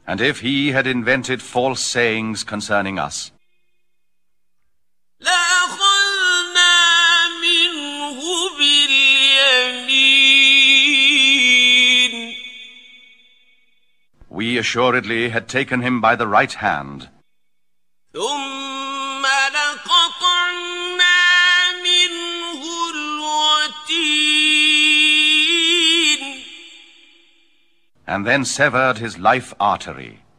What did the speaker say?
And if he had invented false sayings concerning us, لأخذنا منه باليمين. we assuredly had taken him by the right hand, ثم لقطعنا منه الوتين. and then severed his life artery.